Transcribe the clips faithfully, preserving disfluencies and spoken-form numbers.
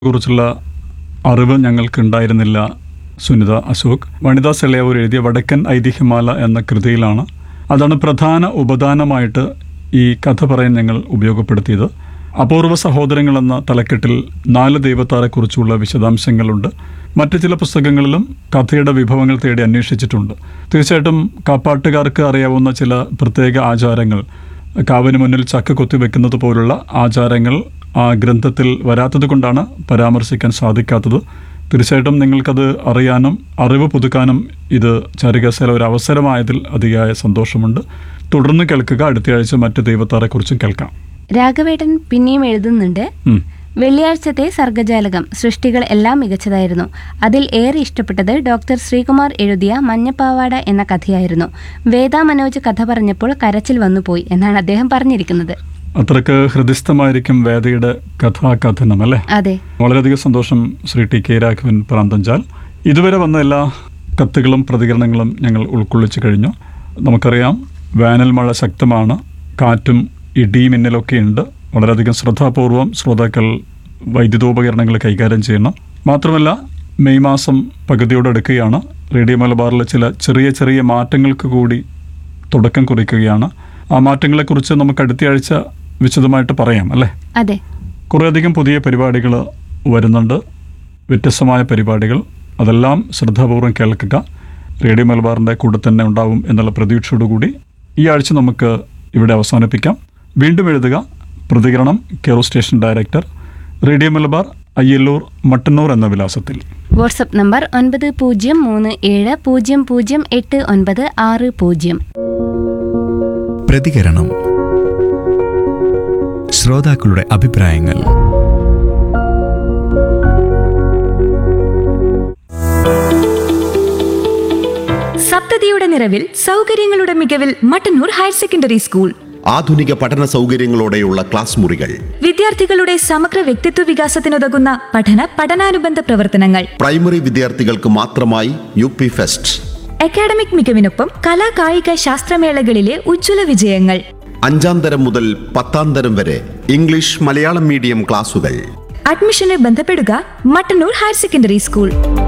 കുറിച്ചുള്ള അറിവ് ഞങ്ങൾക്കുണ്ടായിരുന്നില്ല. സുനിത അശോക് വനിതാ സെളയാവൂർ എഴുതിയ വടക്കൻ ഐതിഹ്യമാല എന്ന കൃതിയിലാണ്. അതാണ് പ്രധാന ഉപദാനമായിട്ട് ഈ കഥ പറയാൻ ഞങ്ങൾ ഉപയോഗപ്പെടുത്തിയത്. അപൂർവ സഹോദരങ്ങൾ എന്ന തലക്കെട്ടിൽ നാല് ദൈവത്താരെക്കുറിച്ചുള്ള വിശദാംശങ്ങളുണ്ട്. മറ്റ് ചില പുസ്തകങ്ങളിലും കഥയുടെ വിഭവങ്ങൾ തേടി അന്വേഷിച്ചിട്ടുണ്ട്. തീർച്ചയായിട്ടും കാപ്പാട്ടുകാർക്ക് അറിയാവുന്ന ചില പ്രത്യേക ആചാരങ്ങൾ, കാവിന് മുന്നിൽ ചക്ക കൊത്തിവെക്കുന്നത് പോലുള്ള ആചാരങ്ങൾ ആ ഗ്രന്ഥത്തിൽ വരാത്തത് കൊണ്ടാണ് പരാമർശിക്കാൻ സാധിക്കാത്തത്. തീർച്ചയായിട്ടും നിങ്ങൾക്കത് അറിയാനും അറിവ് പുതുക്കാനും ഇത് ചാരുകസേല ഒരു അവസരമായതിൽ അതിയായ സന്തോഷമുണ്ട്. തുടർന്ന് കേൾക്കുക. അടുത്തയാഴ്ച മറ്റ് ദൈവത്താരെക്കുറിച്ചും കേൾക്കാം. രാഘവേട്ടൻ പിന്നെയും എഴുതുന്നുണ്ട്. വെള്ളിയാഴ്ചത്തെ സർഗജാലകം സൃഷ്ടികൾ എല്ലാം മികച്ചതായിരുന്നു. അതിൽ ഏറെ ഇഷ്ടപ്പെട്ടത് ഡോക്ടർ ശ്രീകുമാർ എഴുതിയ മഞ്ഞപ്പാവാട എന്ന കഥയായിരുന്നു. വേദ മനോജ് കഥ പറഞ്ഞപ്പോൾ കരച്ചിൽ വന്നുപോയി എന്നാണ് അദ്ദേഹം പറഞ്ഞിരിക്കുന്നത്. അത്രക്ക് ഹൃദയസ്ഥമായിരിക്കും വേദയുടെ കഥാകഥനം, അല്ലേ? അതെ. വളരെയധികം സന്തോഷം ശ്രീ ടി കെ രാഘവൻ പ്രാന്തഞ്ചാൽ. ഇതുവരെ വന്ന എല്ലാ കത്തുകളും പ്രതികരണങ്ങളും ഞങ്ങൾ ഉൾക്കൊള്ളിച്ചു കഴിഞ്ഞു. നമുക്കറിയാം, വേനൽ മഴ ശക്തമാണ്, കാറ്റും ഇടിമിന്നലൊക്കെ ഉണ്ട്. വളരെയധികം ശ്രദ്ധാപൂർവം ശ്രോതാക്കൾ വൈദ്യുതോപകരണങ്ങൾ കൈകാര്യം ചെയ്യണം. മാത്രമല്ല, മെയ് മാസം പകുതിയോടടുക്കുകയാണ്. റേഡിയോ മലബാറിലെ ചില ചെറിയ ചെറിയ മാറ്റങ്ങൾക്ക് കൂടി തുടക്കം കുറിക്കുകയാണ്. ആ മാറ്റങ്ങളെക്കുറിച്ച് നമുക്ക് അടുത്തയാഴ്ച വിശദമായിട്ട് പറയാം, അല്ലേ? അതെ. കുറേയധികം പുതിയ പരിപാടികൾ വരുന്നുണ്ട്, വ്യത്യസ്തമായ പരിപാടികൾ. അതെല്ലാം ശ്രദ്ധാപൂർവം കേൾക്കുക. റേഡിയോ മലബാറിൻ്റെ കൂടെ തന്നെ ഉണ്ടാവും എന്നുള്ള പ്രതീക്ഷയോടുകൂടി ഈ ആഴ്ച നമുക്ക് ഇവിടെ അവസാനിപ്പിക്കാം. വീണ്ടും എഴുതുക. പ്രതികരണം care station director, radio Malabar, Ayyallur, Mattannur എന്ന വിലാസത്തിൽ. വാട്സ്ആപ്പ് നമ്പർ ഒൻപത് പൂജ്യം മൂന്ന് ഏഴ് പൂജ്യം പൂജ്യം എട്ട് ഒൻപത് ആറ് പൂജ്യം. പ്രതികരണം. ശ്രോതാക്കളുടെ അഭിപ്രായങ്ങൾ. സപ്തതിയുടെ നിറവിൽ സൗകര്യങ്ങളുടെ മികവിൽ മട്ടന്നൂർ ഹയർ സെക്കൻഡറി സ്കൂൾ. ആധുനിക പഠന സൗകര്യങ്ങളോടെയുള്ള ക്ലാസ് മുറികൾ, വിദ്യാർത്ഥികളുടെ സമഗ്ര വ്യക്തിത്വ വികാസത്തിനുതകുന്ന പഠന പഠനാനുബന്ധ പ്രവർത്തനങ്ങൾ, പ്രൈമറി വിദ്യാർത്ഥികൾക്ക് മാത്രമായി യു പി ഫെസ്റ്റ്, അക്കാഡമിക് മികവിനൊപ്പം കലാ കായിക ശാസ്ത്രമേളകളിലെ ഉജ്ജ്വല വിജയങ്ങൾ. അഞ്ചാം തരം മുതൽ പത്താം തരം വരെ ഇംഗ്ലീഷ് മലയാളം മീഡിയം ക്ലാസുകൾ. അഡ്മിഷന് ബന്ധപ്പെടുക Mattannur higher secondary school.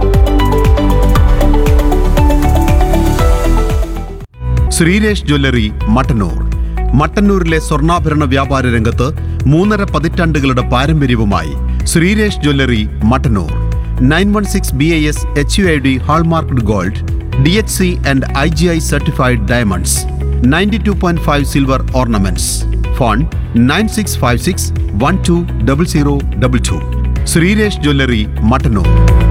Sreeresh jewellery, Mattannur. മട്ടന്നൂരിലെ സ്വർണ്ണാഭരണ വ്യാപാര രംഗത്ത് മൂന്നര പതിറ്റാണ്ടുകളുടെ പാരമ്പര്യവുമായി Sreeresh jewellery, Mattannur. Nine one six B I S H U I D hallmarked gold, D H C and I G I certified diamonds, ninety two point five silver ornaments. Phone nine six five six one two double zero double two. Sreeresh jewellery, Mattannur.